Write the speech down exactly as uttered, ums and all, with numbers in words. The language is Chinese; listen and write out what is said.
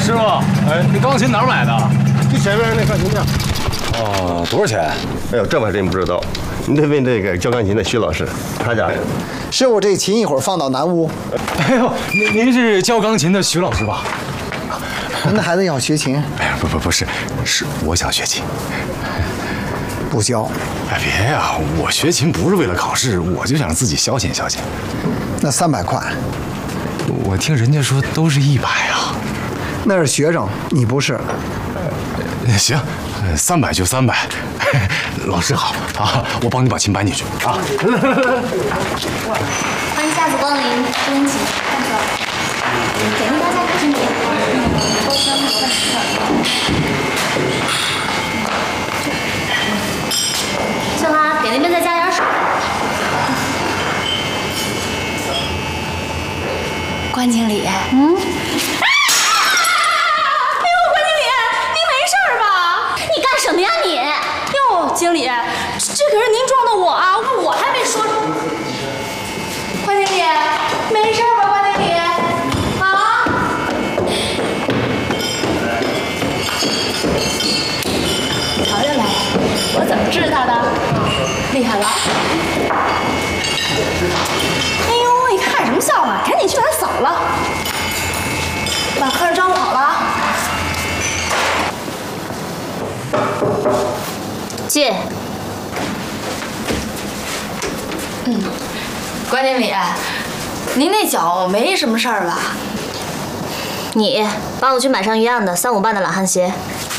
师傅，哎，这钢琴哪儿买的？ 就前面那钢琴店。 哦，多少钱？ 哎呦，这我还真不知道，你得问这个教钢琴的徐老师，他家。 师傅，这琴一会儿放到南屋。 哎呦，您您是教钢琴的徐老师吧？ 您的孩子要学琴？ 哎呀，不不不是，是我想学琴。 不教。 哎，别呀，我学琴不是为了考试，我就想自己消遣消遣。 那三百块。 我听人家说都是一百啊。 那是学生，你不是。 行，三百就三百。老师好啊，我帮你把琴搬进去啊。 欢迎下次光临，收音机看出来。给您大家看清楚，包厢有问题了。秀花，给那边再加点水。关经理，嗯。 什么呀你？哟，经理，这可是您撞的我啊，我还没说。关经理，没事吧？关经理，啊？瞧见没？我怎么治他的？厉害了！哎呦，你看什么笑话？赶紧去把他扫了，把客人招呼好了啊。 进。嗯，关经理，您那脚没什么事儿吧？你帮我去买上一样的三五半的懒汉鞋。